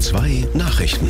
2 Nachrichten.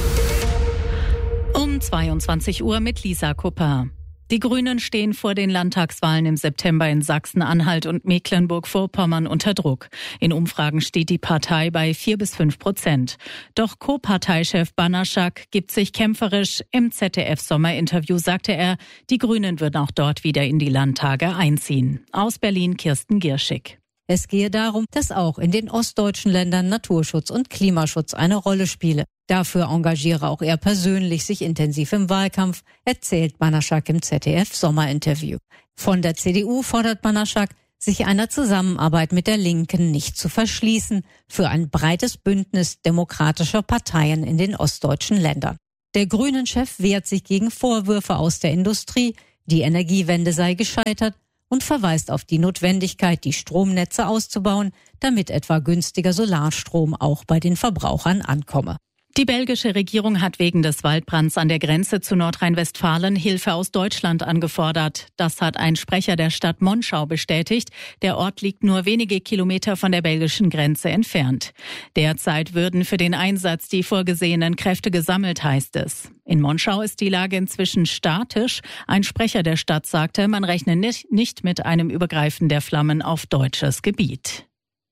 Um 22 Uhr mit Lisa Kupper. Die Grünen stehen vor den Landtagswahlen im September in Sachsen-Anhalt und Mecklenburg-Vorpommern unter Druck. In Umfragen steht die Partei bei 4-5%. Doch Co-Parteichef Banaschak gibt sich kämpferisch. Im ZDF-Sommerinterview sagte er, die Grünen würden auch dort wieder in die Landtage einziehen. Aus Berlin Kirsten Gierschig. Es gehe darum, dass auch in den ostdeutschen Ländern Naturschutz und Klimaschutz eine Rolle spiele. Dafür engagiere auch er persönlich sich intensiv im Wahlkampf, erzählt Banaschak im ZDF-Sommerinterview. Von der CDU fordert Banaschak, sich einer Zusammenarbeit mit der Linken nicht zu verschließen für ein breites Bündnis demokratischer Parteien in den ostdeutschen Ländern. Der Grünen-Chef wehrt sich gegen Vorwürfe aus der Industrie, die Energiewende sei gescheitert, und verweist auf die Notwendigkeit, die Stromnetze auszubauen, damit etwa günstiger Solarstrom auch bei den Verbrauchern ankomme. Die belgische Regierung hat wegen des Waldbrands an der Grenze zu Nordrhein-Westfalen Hilfe aus Deutschland angefordert. Das hat ein Sprecher der Stadt Monschau bestätigt. Der Ort liegt nur wenige Kilometer von der belgischen Grenze entfernt. Derzeit würden für den Einsatz die vorgesehenen Kräfte gesammelt, heißt es. In Monschau ist die Lage inzwischen statisch. Ein Sprecher der Stadt sagte, man rechne nicht mit einem Übergreifen der Flammen auf deutsches Gebiet.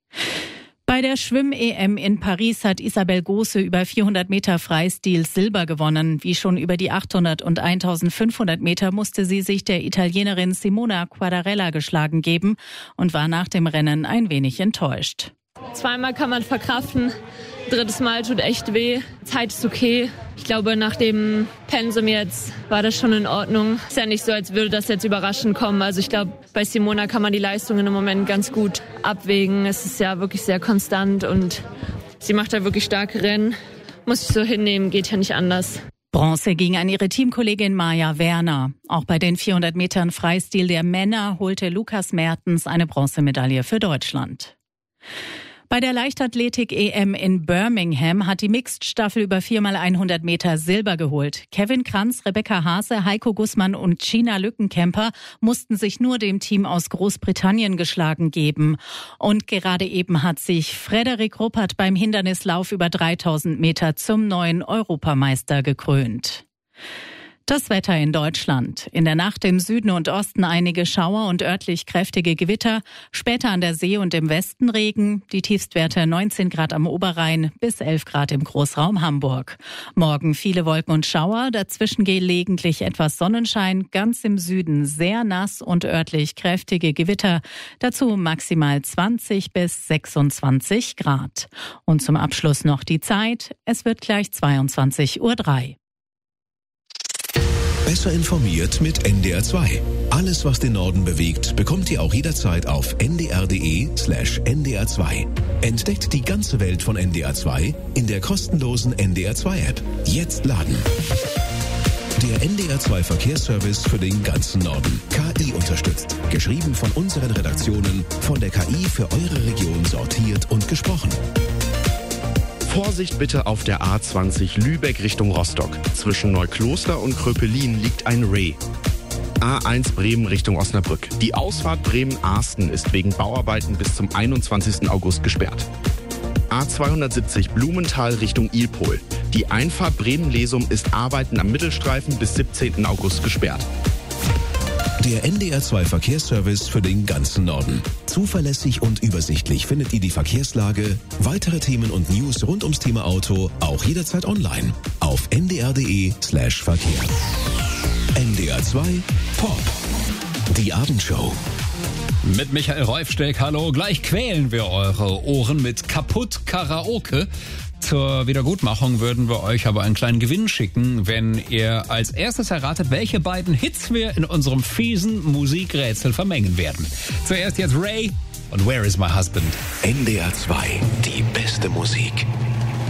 Bei der Schwimm-EM in Paris hat Isabel Gose über 400 Meter Freistil Silber gewonnen. Wie schon über die 800 und 1500 Meter musste sie sich der Italienerin Simona Quadarella geschlagen geben und war nach dem Rennen ein wenig enttäuscht. Zweimal kann man verkraften, drittes Mal tut echt weh. Zeit ist okay. Ich glaube, nach dem Pensum jetzt war das schon in Ordnung. Ist ja nicht so, als würde das jetzt überraschend kommen. Also ich glaube, bei Simona kann man die Leistungen im Moment ganz gut abwägen. Es ist ja wirklich sehr konstant und sie macht da wirklich starke Rennen. Muss ich so hinnehmen, geht ja nicht anders. Bronze ging an ihre Teamkollegin Maja Werner. Auch bei den 400 Metern Freistil der Männer holte Lukas Mertens eine Bronzemedaille für Deutschland. Bei der Leichtathletik-EM in Birmingham hat die Mixed-Staffel über 4x100 Meter Silber geholt. Kevin Kranz, Rebecca Haase, Heiko Gußmann und Gina Lückenkämper mussten sich nur dem Team aus Großbritannien geschlagen geben. Und gerade eben hat sich Frederik Ruppert beim Hindernislauf über 3000 Meter zum neuen Europameister gekrönt. Das Wetter in Deutschland. In der Nacht im Süden und Osten einige Schauer und örtlich kräftige Gewitter. Später an der See und im Westen Regen. Die Tiefstwerte 19 Grad am Oberrhein bis 11 Grad im Großraum Hamburg. Morgen viele Wolken und Schauer. Dazwischen gelegentlich etwas Sonnenschein. Ganz im Süden sehr nass und örtlich kräftige Gewitter. Dazu maximal 20 bis 26 Grad. Und zum Abschluss noch die Zeit. Es wird gleich 22:03 Uhr. Besser informiert mit NDR 2. Alles, was den Norden bewegt, bekommt ihr auch jederzeit auf ndr.de/ndr 2. Entdeckt die ganze Welt von NDR 2 in der kostenlosen NDR 2 App. Jetzt laden. Der NDR 2 Verkehrsservice für den ganzen Norden. KI unterstützt. Geschrieben von unseren Redaktionen, von der KI für eure Region sortiert und gesprochen. Vorsicht bitte auf der A20 Lübeck Richtung Rostock. Zwischen Neukloster und Kröpelin liegt ein Reh. A1 Bremen Richtung Osnabrück. Die Ausfahrt Bremen-Arsten ist wegen Bauarbeiten bis zum 21. August gesperrt. A270 Blumenthal Richtung Ilpol. Die Einfahrt Bremen-Lesum ist Arbeiten am Mittelstreifen bis 17. August gesperrt. Der NDR 2 Verkehrsservice für den ganzen Norden. Zuverlässig und übersichtlich findet ihr die Verkehrslage, weitere Themen und News rund ums Thema Auto auch jederzeit online auf ndr.de/Verkehr. NDR 2 Pop. Die Abendshow. Mit Michael Reufsteck, hallo. Gleich quälen wir eure Ohren mit Kaputt Karaoke. Zur Wiedergutmachung würden wir euch aber einen kleinen Gewinn schicken, wenn ihr als erstes erratet, welche beiden Hits wir in unserem fiesen Musikrätsel vermengen werden. Zuerst jetzt Ray und Where is my husband? NDR 2, die beste Musik.